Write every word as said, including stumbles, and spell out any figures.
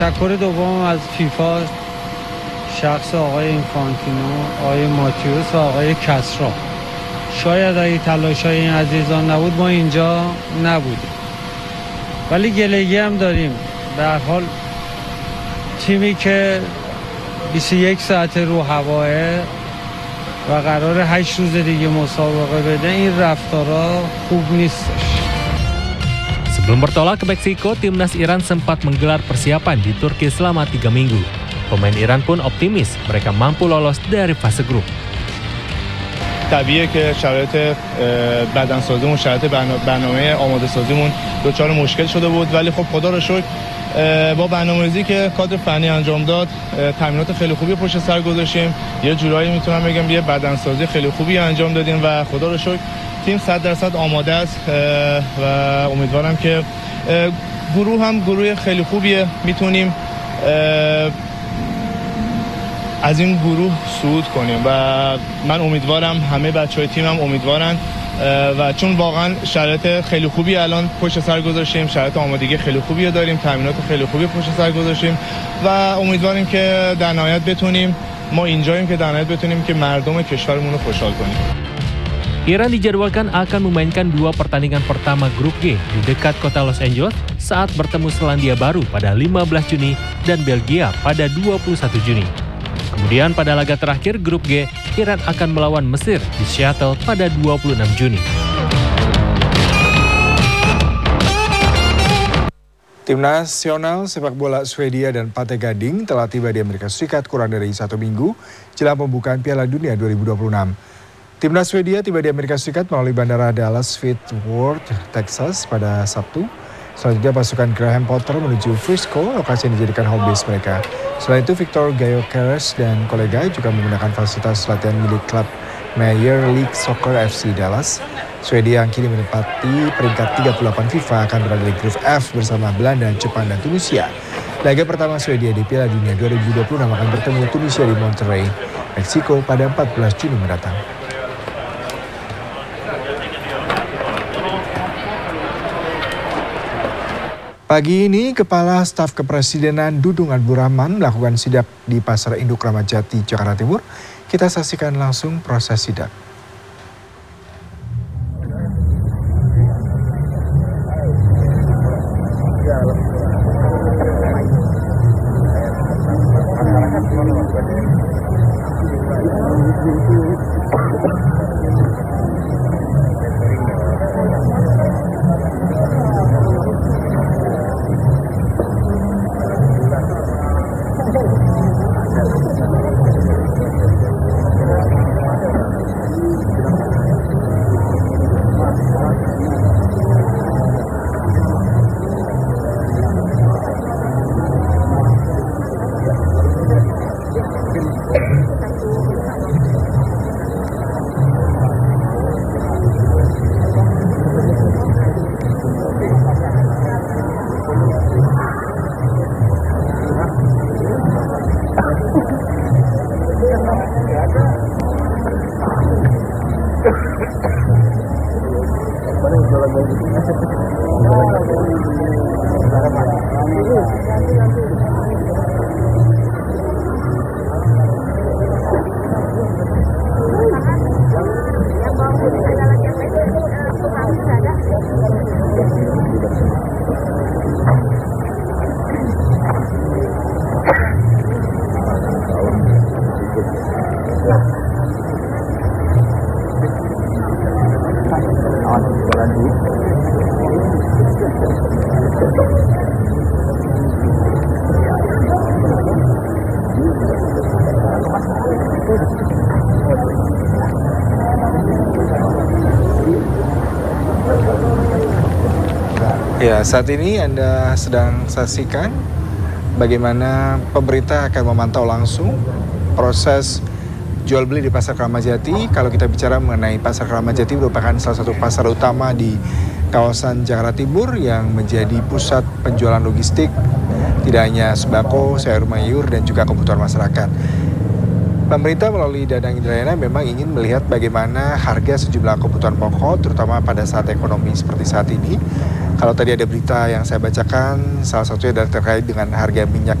تشکر دوم از فیفا شخص آقای اینفانتینو، آقای ماتیوس و آقای کسرا. شاید اگه تلاش‌های این عزیزان نبود ما اینجا نبودیم. ولی گلگی هم داریم. به هر حال تیمی که بیست و یک ساعت رو هواه و قرار هشت روز دیگه مسابقه بده، این رفتارا خوب نیستش. Sebelum bertolak ke Meksiko, timnas Iran sempat menggelar persiapan di Turki selama tiga minggu. Pemain Iran pun optimis mereka mampu lolos dari fase grup. طبیعیه که شرایط بدنسازیمون، شرایط برنامه آماده سازیمون دچار مشکل شده بود، ولی خب خدا رو شکر با برنامه‌ریزی که کادر فنی انجام داد تمرینات خیلی خوبی پشت سر گذاشتیم. یه جورایی میتونم بگم یه بدنسازی خیلی خوبی انجام دادیم و خدا رو شکر تیم صد درصد آماده است و امیدوارم که گروه هم گروه خیلی خوبیه، میتونیم از این گروه صعود کنیم و من امیدوارم همه بچهای تیمم امیدوارن و چون واقعا شرایط خیلی خوبی الان پشت سر گذاشتیم، شرایط آمادگی خیلی خوبی داریم، تامینات خیلی خوبی پشت سر گذاشتیم و امیدواریم که در نهایت بتونیم، ما اینجاییم که در نهایت بتونیم که مردم کشورمون رو خوشحال کنیم. Iran dijadwalkan akan memainkan dua pertandingan pertama grup G di dekat kota Los Angeles saat bertemu Selandia Baru pada lima belas Juni dan Belgia pada dua puluh satu Juni. Kemudian pada laga terakhir grup G, Iran akan melawan Mesir di Seattle pada dua puluh enam Juni. Tim nasional sepak bola Swedia dan Pantai Gading telah tiba di Amerika Serikat kurang dari satu minggu jelang pembukaan Piala Dunia dua ribu dua puluh enam. Timnas Swedia tiba di Amerika Serikat melalui bandara Dallas-Fort Worth, Texas pada Sabtu. Selanjutnya pasukan Graham Potter menuju Frisco, lokasi yang dijadikan home base mereka. Selain itu, Victor Gyökeres dan kolega juga menggunakan fasilitas latihan milik klub Major League Soccer F C Dallas. Swedia yang kini menempati peringkat tiga puluh delapan FIFA akan berada di grup F bersama Belanda, Jepang, dan Tunisia. Laga pertama Swedia di Piala Dunia dua ribu dua puluh enam akan bertemu Tunisia di Monterrey, Meksiko pada empat belas Juni mendatang. Pagi ini, Kepala Staf Kepresidenan Dudung Abdurrahman melakukan sidak di Pasar Induk Kramat Jati, Jakarta Timur. Kita saksikan langsung proses sidak. Ya, saat ini Anda sedang saksikan bagaimana pemerintah akan memantau langsung proses jual beli di Pasar Kramat Jati. Kalau kita bicara mengenai Pasar Kramat Jati merupakan salah satu pasar utama di kawasan Jakarta Timur yang menjadi pusat penjualan logistik tidak hanya sembako, sayur mayur, dan juga kebutuhan masyarakat. Pemerintah melalui Dadang Indrayana memang ingin melihat bagaimana harga sejumlah kebutuhan pokok, terutama pada saat ekonomi seperti saat ini. Kalau tadi ada berita yang saya bacakan, salah satunya adalah terkait dengan harga minyak